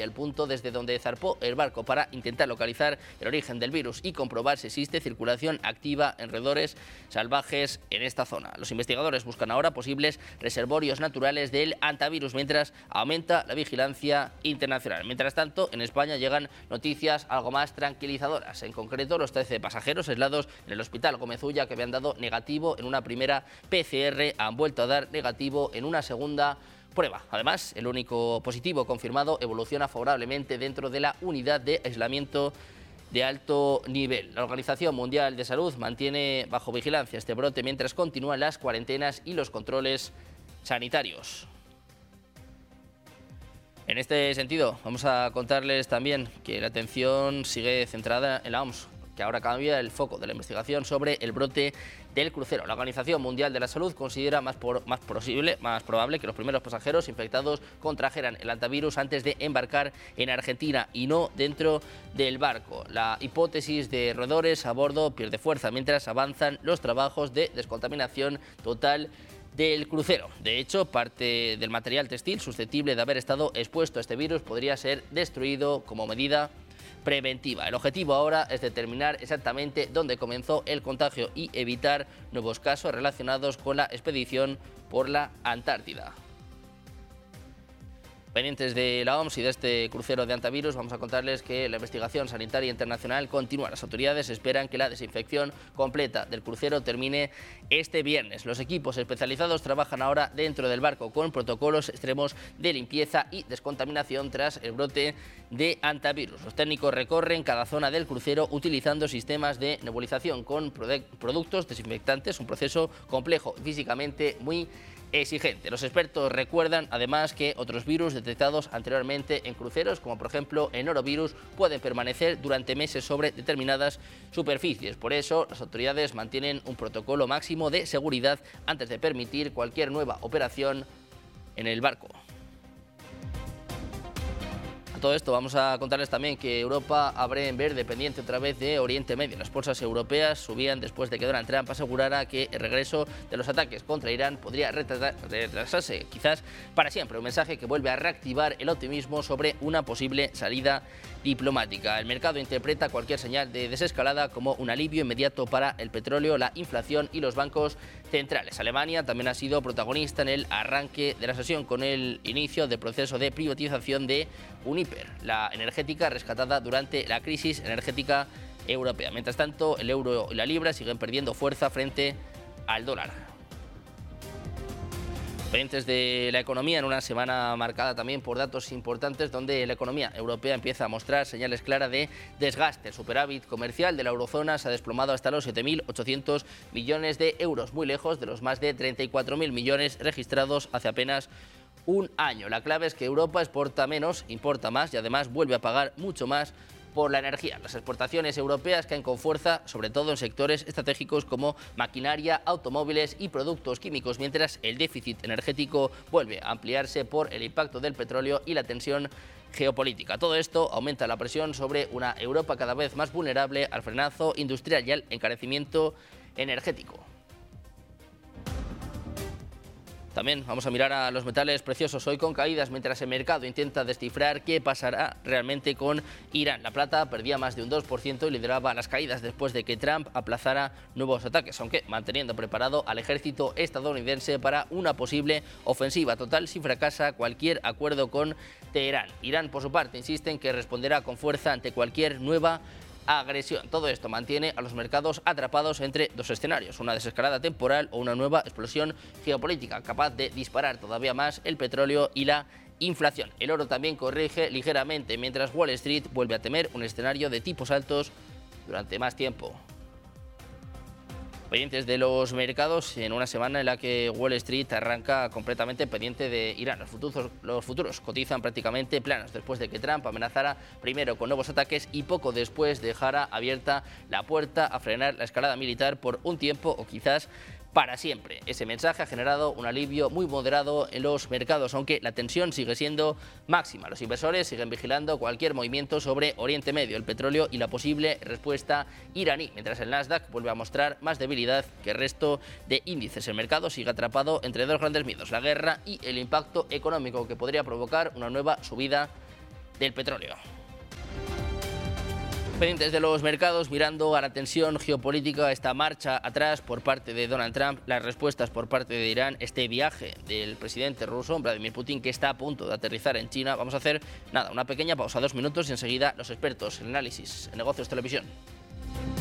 el punto desde donde zarpó el barco para intentar localizar el origen del virus y comprobar si existe circulación activa en roedores salvajes en esta zona. Los investigadores buscan ahora posibles reservorios naturales del hantavirus mientras aumenta la vigilancia internacional. Mientras tanto, en España llegan noticias algo más tranquilizadoras. En concreto, los 13 pasajeros aislados en el Hospital Gómez Ulla, que habían dado negativo en una primera PCR, han vuelto a dar negativo en una segunda prueba. Además, el único positivo confirmado evoluciona favorablemente dentro de la unidad de aislamiento de alto nivel. La Organización Mundial de Salud mantiene bajo vigilancia este brote mientras continúan las cuarentenas y los controles sanitarios. En este sentido, vamos a contarles también que la atención sigue centrada en la OMS, que ahora cambia el foco de la investigación sobre el brote del crucero. La Organización Mundial de la Salud considera más probable que los primeros pasajeros infectados contrajeran el hantavirus antes de embarcar en Argentina y no dentro del barco. La hipótesis de roedores a bordo pierde fuerza mientras avanzan los trabajos de descontaminación total del crucero. De hecho, parte del material textil susceptible de haber estado expuesto a este virus podría ser destruido como medida preventiva. El objetivo ahora es determinar exactamente dónde comenzó el contagio y evitar nuevos casos relacionados con la expedición por la Antártida. Pendientes de la OMS y de este crucero de hantavirus, vamos a contarles que la investigación sanitaria internacional continúa. Las autoridades esperan que la desinfección completa del crucero termine este viernes. Los equipos especializados trabajan ahora dentro del barco con protocolos extremos de limpieza y descontaminación tras el brote de hantavirus. Los técnicos recorren cada zona del crucero utilizando sistemas de nebulización con productos desinfectantes, un proceso complejo y físicamente muy exigente. Los expertos recuerdan además que otros virus detectados anteriormente en cruceros, como por ejemplo el norovirus, pueden permanecer durante meses sobre determinadas superficies. Por eso, las autoridades mantienen un protocolo máximo de seguridad antes de permitir cualquier nueva operación en el barco. A todo esto vamos a contarles también que Europa abre en verde pendiente otra vez de Oriente Medio. Las bolsas europeas subían después de que Donald Trump asegurara que el regreso de los ataques contra Irán podría retrasarse quizás para siempre. Un mensaje que vuelve a reactivar el optimismo sobre una posible salida diplomática. El mercado interpreta cualquier señal de desescalada como un alivio inmediato para el petróleo, la inflación y los bancos centrales. Alemania también ha sido protagonista en el arranque de la sesión con el inicio del proceso de privatización de Uniper, la energética rescatada durante la crisis energética europea. Mientras tanto, el euro y la libra siguen perdiendo fuerza frente al dólar. Pendientes de la economía en una semana marcada también por datos importantes donde la economía europea empieza a mostrar señales claras de desgaste. El superávit comercial de la eurozona se ha desplomado hasta los 7.800 millones de euros, muy lejos de los más de 34.000 millones registrados hace apenas un año. La clave es que Europa exporta menos, importa más y además vuelve a pagar mucho más por la energía. Las exportaciones europeas caen con fuerza, sobre todo en sectores estratégicos como maquinaria, automóviles y productos químicos, mientras el déficit energético vuelve a ampliarse por el impacto del petróleo y la tensión geopolítica. Todo esto aumenta la presión sobre una Europa cada vez más vulnerable al frenazo industrial y al encarecimiento energético. También vamos a mirar a los metales preciosos hoy con caídas mientras el mercado intenta descifrar qué pasará realmente con Irán. La plata perdía más de un 2% y lideraba las caídas después de que Trump aplazara nuevos ataques, aunque manteniendo preparado al ejército estadounidense para una posible ofensiva total si fracasa cualquier acuerdo con Teherán. Irán, por su parte, insiste en que responderá con fuerza ante cualquier nueva agresión. Todo esto mantiene a los mercados atrapados entre dos escenarios, una desescalada temporal o una nueva explosión geopolítica capaz de disparar todavía más el petróleo y la inflación. El oro también corrige ligeramente mientras Wall Street vuelve a temer un escenario de tipos altos durante más tiempo. Pendientes de los mercados en una semana en la que Wall Street arranca completamente pendiente de Irán. Los futuros cotizan prácticamente planos después de que Trump amenazara primero con nuevos ataques y poco después dejara abierta la puerta a frenar la escalada militar por un tiempo o quizás para siempre. Ese mensaje ha generado un alivio muy moderado en los mercados, aunque la tensión sigue siendo máxima. Los inversores siguen vigilando cualquier movimiento sobre Oriente Medio, el petróleo y la posible respuesta iraní, mientras el Nasdaq vuelve a mostrar más debilidad que el resto de índices. El mercado sigue atrapado entre dos grandes miedos, la guerra y el impacto económico que podría provocar una nueva subida del petróleo. Pendientes de los mercados, mirando a la tensión geopolítica, esta marcha atrás por parte de Donald Trump, las respuestas por parte de Irán, este viaje del presidente ruso, Vladimir Putin, que está a punto de aterrizar en China. Vamos a hacer, una pequeña pausa, 2 minutos, y enseguida los expertos en análisis en negocios televisión.